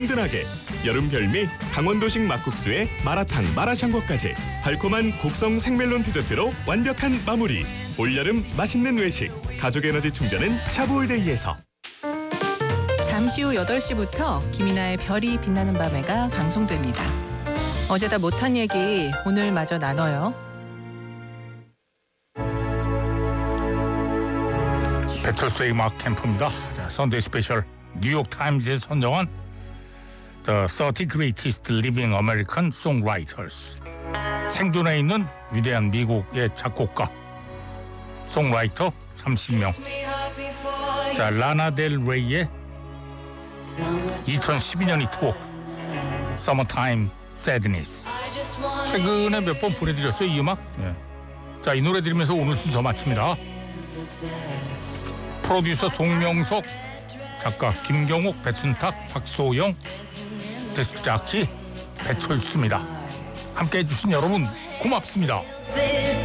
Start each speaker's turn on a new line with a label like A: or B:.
A: 든든하게 여름 별미 강원도식 막국수에 마라탕, 마라샹궈까지 달콤한 곡성 생멜론 디저트로 완벽한 마무리. 올여름 맛있는 외식, 가족 에너지 충전은 샤브올데이에서.
B: 잠시 후 8시부터 김이나의 별이 빛나는 밤에가 방송됩니다. 어제 다 못한 얘기 오늘 마저 나눠요.
C: 배철수의 음악 캠프입니다. 자, 선데이 스페셜 뉴욕타임즈에 선정한 The 30 Greatest Living American Songwriters. 생존해 있는 위대한 미국의 작곡가, 송라이터 30명. 자, 라나 델 레이의 2012년 히트곡 Summertime Sadness. 최근에 몇 번 보내드렸죠, 이 음악? 예. 자, 이 노래 들으면서 오늘 순서 마칩니다. 프로듀서 송명석, 작가 김경옥, 배순탁, 박소영, 데스크 작지 배철수입니다. 함께해 주신 여러분 고맙습니다.